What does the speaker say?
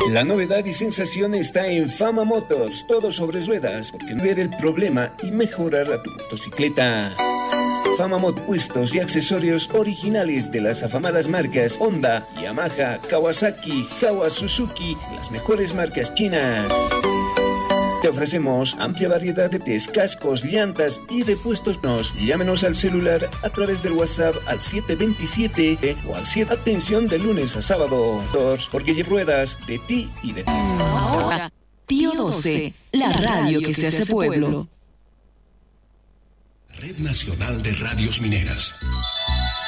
La novedad y sensación está en Fama Motors, todo sobre ruedas, porque no ver el problema y mejorar a tu motocicleta. Fama Motors, puestos y accesorios originales de las afamadas marcas Honda, Yamaha, Kawasaki, Hawa, Suzuki, las mejores marcas chinas. Te ofrecemos amplia variedad de test, cascos, llantas y repuestos. Llámenos al celular a través del WhatsApp al 727 o al 7. Atención de lunes a sábado, porque llevo ruedas de ti y de ti. Ahora, Pío 12, la radio que se hace pueblo. Red Nacional de Radios Mineras.